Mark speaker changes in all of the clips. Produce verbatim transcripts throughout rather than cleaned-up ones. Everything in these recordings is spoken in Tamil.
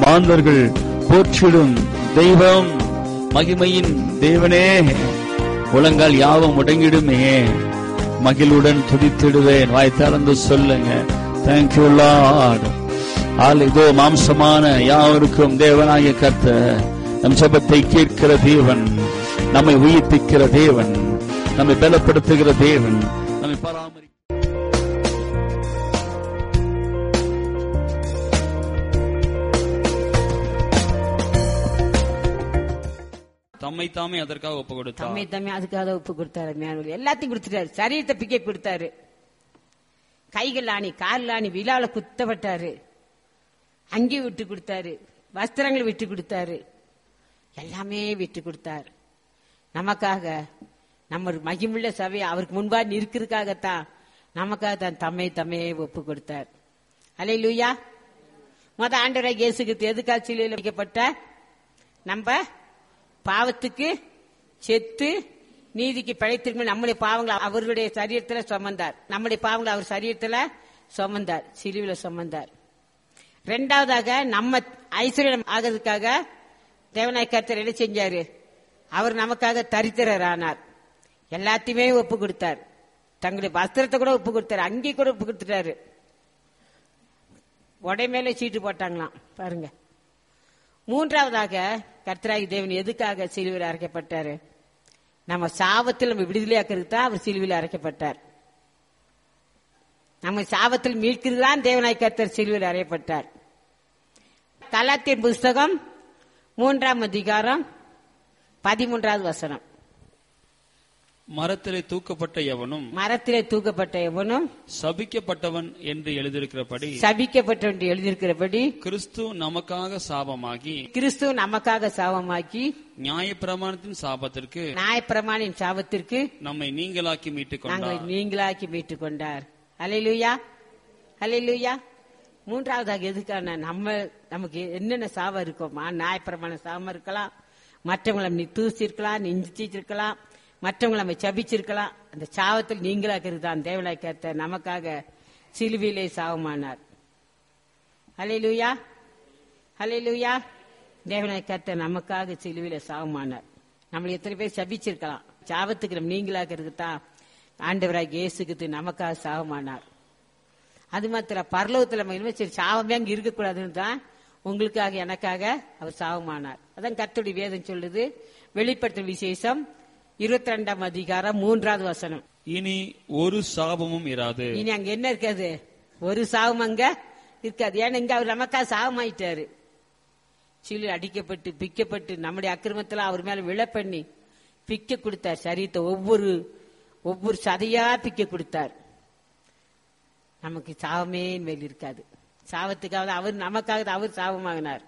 Speaker 1: மாந்தர்கள் போற்றிடும் தெய்வம், மகிமையின் தேவனே, உலகால் யாவும் முடங்கிடுமே, மகிழுடன் துதித்திடுவேன். வாய் திறந்து சொல்லுங்க. Thank you Lord. ஆல் இதோ மாம்சமான யாவருக்கும் தேவனாகிய கர்த்தர் நம் ஜெபத்தை கேட்கிற தேவன், நம்மை உயிர்ப்பிக்கிற தேவன், நம்மை பலப்படுத்துகிற தேவன், நம்மை பராமரி தம்மை தாமே அதற்காக ஒப்பு கொடுத்தார்.
Speaker 2: தம்மை தாமே அதுக்காக ஒப்பு கொடுத்தாரு. எல்லாத்தையும் கொடுத்துட்டாரு. சரீரத்தை பிக்கை கொடுத்தாரு. கைகள் ஆணி, கால் ஆணி, விழால குத்தப்பட்டாரு. அங்கி விட்டு கொடுத்தாரு. வஸ்திரங்களை விட்டு கொடுத்தாரு. எல்லாமே விட்டு கொடுத்தார் நமக்காக. நம்ம மகிமுள்ள சபை அவருக்கு முன்பா நிற்கிறதுக்காகத்தான், நமக்காக தான் தம்மை தம்மையே ஒப்பு கொடுத்தார். அல்லேலூயா. மொத ஆண்டவராகிய இயேசு கிறிஸ்து எதுக்காக சிலுவையில் வைக்கப்பட்ட? நம்ம பாவத்துக்கு செத்து நீதிக்கு பிழைத்திருக்கும் நம்முடைய பாவங்களை அவருடைய சரீரத்துல சுமந்தார். நம்முடைய பாவங்களை அவர் சரீரத்துல சுமந்தார், சிலுவையில சுமந்தார். ரெண்டாவதாக நம்ம ஐஸ்வர்யம் ஆகிறதுக்காக தேவனாய கர்த்தர் என்ன செஞ்சாரு? அவர் நமக்காக தரித்திரர் ஆனார். எல்லாத்தையுமே ஒப்பு கொடுத்தார். தங்களுடைய வஸ்திரத்தை கூட ஒப்பு கொடுத்தாரு. அங்கே கூட ஒப்பு கொடுத்துட்டாரு. உடை மேல சீட்டு போட்டாங்களாம் பாருங்க. மூன்றாவதாக கர்த்தராகி தேவன் எதுக்காக சிலுவையில் அரைக்கப்பட்டாரு? நம்ம சாபத்தில் நம்ம விடுதலையாக்கிறதுக்கு தான் அவர் சிலுவையில் அரைக்கப்பட்டார். நம்ம சாபத்தில் மீட்கிறது தான் தேவனாய் கர்த்தர் சிலுவையில் அறையப்பட்டார். கலாத்தியர் புஸ்தகம் மூன்றாம் அதிகாரம் பதிமூன்றாவது வசனம்.
Speaker 1: மரத்திலே தூக்கப்பட்ட எவனும்
Speaker 2: மரத்திலே தூக்கப்பட்ட எவனும்
Speaker 1: சபிக்கப்பட்டவன் என்று எழுதியிருக்கிறபடி
Speaker 2: சபிக்கப்பட்டவன் என்று எழுதியிருக்கிறபடி
Speaker 1: கிறிஸ்து நமக்காக சாபமாகி
Speaker 2: கிறிஸ்து நமக்காக சாபமாக்கி
Speaker 1: நியாயப்பிரமாணத்தின் சாபத்திற்கு
Speaker 2: நியாயப்பிரமாணின் சாபத்திற்கு
Speaker 1: நம்மை நீங்களாக்கி மீட்டுக் கொண்டார்.
Speaker 2: நாங்கள் நீங்களாக்கி மீட்டுக் கொண்டார். அல்லேலூயா, அல்லேலூயா. மூன்றாவதாக எதுக்கான நம்ம நமக்கு என்னென்ன சாபம் இருக்குமா? நியாயப்பிரமாண சாபம் இருக்கலாம், மற்றவங்களை நீ தூசிருக்கலாம், நெஞ்சிச்சிருக்கலாம், மற்றவங்களை நம்ம சபிச்சிருக்கலாம். அந்த சாபத்தில் நீங்களாக்கிறது தான் தேவனாய் கர்த்தர் நமக்காக சிலுவையிலே சாபமானார். அல்லேலூயா, அல்லேலூயா. தேவனாய் கர்த்தர் நமக்காக சிலுவையிலே சாபமானார். நம்மளை எத்தனை பேர் சபிச்சிருக்கலாம். சாபத்துக்கு நம்ம நீங்களாக்கிறது தான் ஆண்டவராக இயேசுக்கு நமக்காக சாபமானார். அது மாத்திரம் பரலோகத்தில் நம்ம இனிமே சரி சாபமே அங்கே இருக்கக்கூடாதுன்னு தான் உங்களுக்காக எனக்காக அவர் சாபமானார். அதான் கர்த்தருடைய வேதம் சொல்லுது. வெளிப்படுத்தும் விசேஷம் இருபத்தி ரெண்டாம் அதிகாரம் மூன்றாவது வசனம்.
Speaker 1: இனி ஒரு சாபமும் இராது.
Speaker 2: இனி அங்க என்ன இருக்காது? ஒரு சாபம் அங்க இருக்காது. ஏன்னா இங்க அவர் நமக்காக சாபமாயிட்டாரு. சிலுவையில் அடிக்கப்பட்டு பிக்கப்பட்டு நம்முடைய அக்கிரமத்துல அவர் மேல விழ பண்ணி பிக்க கொடுத்தார். சரீரத்தை ஒவ்வொரு ஒவ்வொரு சதையா பிக்க கொடுத்தார். நமக்கு சாபமே மேல் இருக்காது. சாபத்துக்காக அவர் நமக்காக அவர் சாபமாகினார்.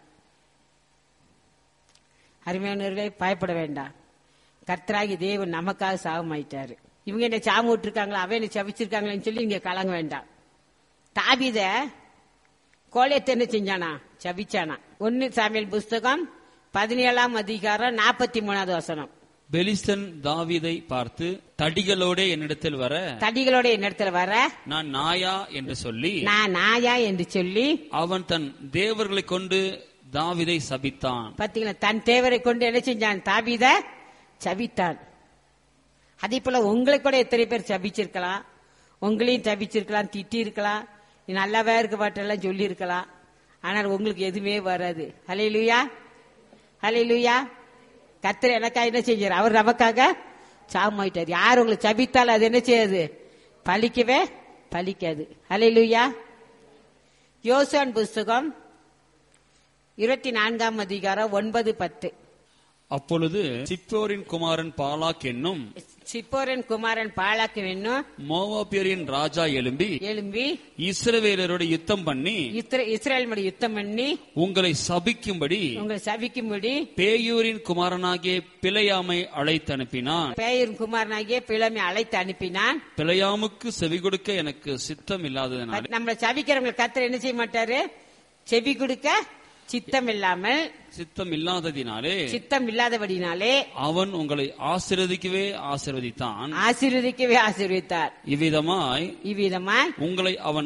Speaker 2: அருமையானவர்களே, பயப்பட வேண்டாம். கர்த்தராகி தேவன் நமக்காக சாபமாயிட்டாரு. இவங்க என்ன சாபம் விட்டுருக்காங்களா, அவன் என்ன சபிச்சிருக்காங்களேன்னு சொல்லி இங்க கலங்க வேண்டாம். தாவீத கோலியத்தை என்ன செஞ்சானா? சபிச்சானா? ஒன்னு சாமுவேல் புஸ்தகம் பதினேழாம் அதிகாரம் நாற்பத்தி மூணாவது வசனம்.
Speaker 1: பெலிஸ்தன் தாவீதை பார்த்து, தடிகளோட என்னிடத்தில் வர
Speaker 2: தடிகளோட என்னிடத்தில் வர
Speaker 1: நான் நாயா என்று சொல்லி
Speaker 2: நான் நாயா என்று சொல்லி
Speaker 1: அவன் தன் தேவர்களை கொண்டு தாவீதை சபித்தான்.
Speaker 2: பாத்தீங்களா? தன் தேவரை கொண்டு என்ன செஞ்சான்? தாவீத சபித்தான். அதே போல உங்களை கூட எத்தனை பேர் சபிச்சிருக்கலாம், உங்களையும் சபிச்சிருக்கலாம், திட்டி இருக்கலாம், நீ நல்லாவே இருக்க மாட்டெல்லாம் சொல்லி இருக்கலாம். ஆனால் உங்களுக்கு எதுவுமே வராது. ஹல்லேலூயா, ஹல்லேலூயா. கர்த்தர் எனக்காக என்ன செஞ்சார்? அவர் நமக்காக சாபமாயிட்டார். யார் உங்களை சபித்தாலும் அது என்ன செய்யாது? பலிக்கவே பலிக்காது. ஹல்லேலூயா. யோசுவாவின் புஸ்தகம் இருபத்தி நான்காம் அதிகாரம் ஒன்பது பத்து.
Speaker 1: அப்பொழுது சிப்போரின் குமாரன் பாலாக் என்னும்
Speaker 2: சிப்போரின் குமாரன் பாலாக் என்னும்
Speaker 1: மோவாபியரின் ராஜா எழும்பி
Speaker 2: எழும்பி
Speaker 1: இஸ்ரவேலரோடு யுத்தம் பண்ணி
Speaker 2: இஸ்ரவேலோடு யுத்தம் பண்ணி
Speaker 1: உங்களை சபிக்கும்படி
Speaker 2: உங்களை சபிக்கும்படி
Speaker 1: பேயூரின் குமாரனாகிய பிழையாமை அழைத்து அனுப்பினான்.
Speaker 2: பேயூரின் குமாரனாகிய பிழையாமை அழைத்து அனுப்பினான்.
Speaker 1: பிழையாமுக்கு செவி கொடுக்க எனக்கு சித்தம் இல்லாததுனால.
Speaker 2: நம்மளை சபிக்கிறவங்க கர்த்தர் என்ன செய்ய மாட்டாரு? செவி கொடுக்க சித்தம் இல்லாமல்
Speaker 1: சித்தம் இல்லாததினாலே
Speaker 2: சித்தம் இல்லாதபடினாலே
Speaker 1: அவன் உங்களை ஆசீர்வதிக்கவே ஆசீர்வதித்தான்
Speaker 2: ஆசீர்வதிக்கவே ஆசீர்வதித்தார்.
Speaker 1: இவ்விதமாய்
Speaker 2: இவ்விதமாய்
Speaker 1: உங்களை அவன்